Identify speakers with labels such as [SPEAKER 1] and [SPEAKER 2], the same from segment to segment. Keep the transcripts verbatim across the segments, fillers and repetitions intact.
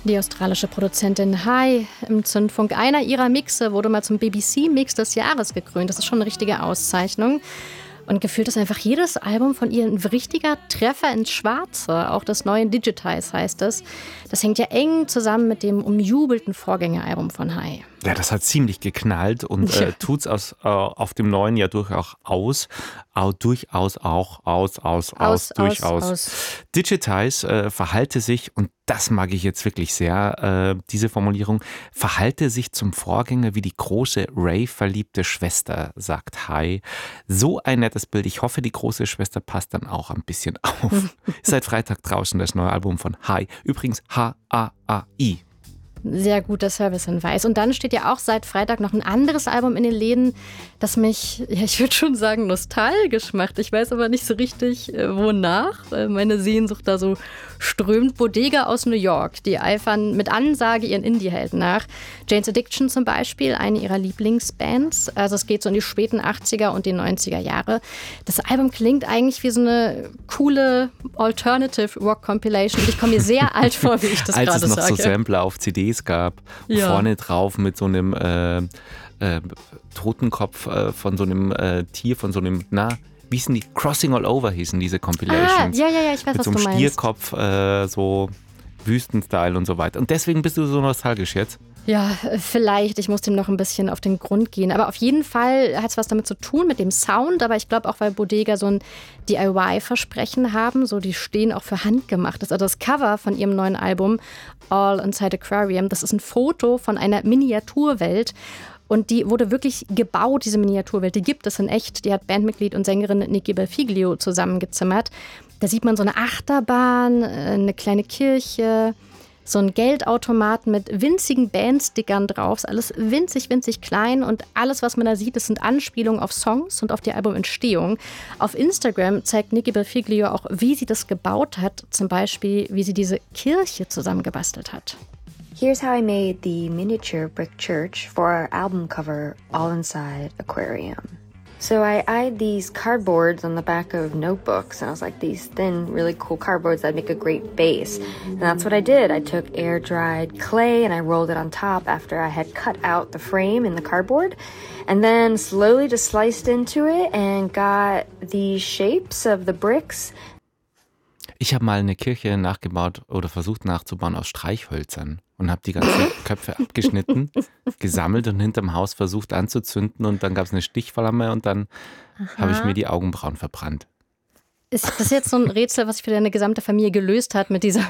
[SPEAKER 1] Die australische Produzentin Hi im Zündfunk. Einer ihrer Mixe wurde mal zum B B C-Mix des Jahres gekrönt. Das ist schon eine richtige Auszeichnung. Und gefühlt ist einfach jedes Album von ihr ein richtiger Treffer ins Schwarze. Auch das neue Digitize heißt es. Das hängt ja eng zusammen mit dem umjubelten Vorgängeralbum von Hi.
[SPEAKER 2] Ja, das hat ziemlich geknallt und äh, tut's aus, äh, auf dem neuen ja durchaus aus. Auch durchaus auch aus, aus, aus, aus durchaus. Aus, aus. Digitize äh, verhalte sich, und das mag ich jetzt wirklich sehr, äh, diese Formulierung, verhalte sich zum Vorgänger wie die große Rave-verliebte Schwester, sagt Hi. So ein nettes Bild. Ich hoffe, die große Schwester passt dann auch ein bisschen auf. Seit Freitag draußen das neue Album von Hi. Übrigens H A A I.
[SPEAKER 1] Sehr guter Servicehinweis. Und dann steht ja auch seit Freitag noch ein anderes Album in den Läden, das mich, ja, ich würde schon sagen, nostalgisch macht. Ich weiß aber nicht so richtig, wonach meine Sehnsucht da so strömt. Bodega aus New York, die eifern mit Ansage ihren Indie-Helden nach. Jane's Addiction zum Beispiel, eine ihrer Lieblingsbands. Also es geht so in die späten achtziger und die neunziger Jahre. Das Album klingt eigentlich wie so eine coole Alternative Rock Compilation. Und ich komme mir sehr alt vor, wie ich das gerade sage.
[SPEAKER 2] Als es noch so Sampler auf C Ds gab, ja. Vorne drauf mit so einem äh, äh, Totenkopf äh, von so einem äh, Tier, von so einem, na, wie hießen die? Crossing All Over hießen diese Compilations.
[SPEAKER 1] Ah, ja, ja, ja, ich weiß,
[SPEAKER 2] mit
[SPEAKER 1] was
[SPEAKER 2] so einem
[SPEAKER 1] du meinst.
[SPEAKER 2] Stierkopf, äh, so Wüstenstyle und so weiter. Und deswegen bist du so nostalgisch jetzt?
[SPEAKER 1] Ja, vielleicht. Ich muss dem noch ein bisschen auf den Grund gehen. Aber auf jeden Fall hat es was damit zu tun, mit dem Sound. Aber ich glaube auch, weil Bodega so ein D I Y-Versprechen haben. So, die stehen auch für Handgemachtes. Also das Cover von ihrem neuen Album All Inside Aquarium, das ist ein Foto von einer Miniaturwelt. Und die wurde wirklich gebaut, diese Miniaturwelt. Die gibt es in echt. Die hat Bandmitglied und Sängerin Nicky Belfiglio zusammengezimmert. Da sieht man so eine Achterbahn, eine kleine Kirche, so ein Geldautomaten mit winzigen Bandstickern drauf. Ist alles winzig, winzig klein. Und alles, was man da sieht, das sind Anspielungen auf Songs und auf die Albumentstehung. Auf Instagram zeigt Nicky Belfiglio auch, wie sie das gebaut hat. Zum Beispiel, wie sie diese Kirche zusammengebastelt hat.
[SPEAKER 3] Here's how I made the miniature brick church for our album cover, All Inside Aquarium. So I eyed these cardboards on the back of notebooks, and I was like, these thin, really cool cardboards that make a great base. And that's what I did. I took air-dried clay and I rolled it on top after I had cut out the frame in the cardboard, and then slowly just sliced into it and got the shapes of the bricks.
[SPEAKER 2] Ich habe mal eine Kirche nachgebaut oder versucht nachzubauen aus Streichhölzern und habe die ganzen Köpfe abgeschnitten, gesammelt und hinterm Haus versucht anzuzünden, und dann gab es eine Stichflamme und dann habe ich mir die Augenbrauen verbrannt.
[SPEAKER 1] Ist das jetzt so ein Rätsel, was sich für deine gesamte Familie gelöst hat mit dieser,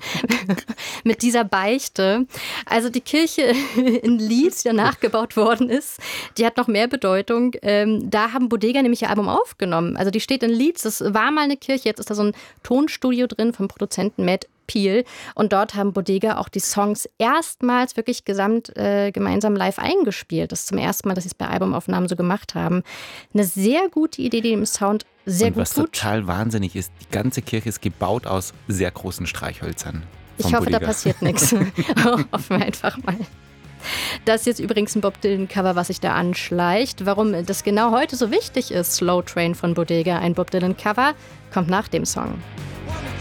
[SPEAKER 1] mit dieser Beichte? Also die Kirche in Leeds, die ja nachgebaut worden ist, die hat noch mehr Bedeutung. Ähm, da haben Bodega nämlich ihr Album aufgenommen. Also die steht in Leeds, das war mal eine Kirche, jetzt ist da so ein Tonstudio drin vom Produzenten Matt Peel. Und dort haben Bodega auch die Songs erstmals wirklich gesamt äh, gemeinsam live eingespielt. Das ist zum ersten Mal, dass sie es bei Albumaufnahmen so gemacht haben. Eine sehr gute Idee, die dem Sound sehr
[SPEAKER 2] und
[SPEAKER 1] gut
[SPEAKER 2] was
[SPEAKER 1] tut.
[SPEAKER 2] Total wahnsinnig ist, die ganze Kirche ist gebaut aus sehr großen Streichhölzern.
[SPEAKER 1] Ich hoffe,
[SPEAKER 2] Bodega.
[SPEAKER 1] Da passiert nichts. Hoffen wir einfach mal. Das ist jetzt übrigens ein Bob Dylan-Cover, was sich da anschleicht. Warum das genau heute so wichtig ist, Slow Train von Bodega, ein Bob Dylan-Cover, kommt nach dem Song.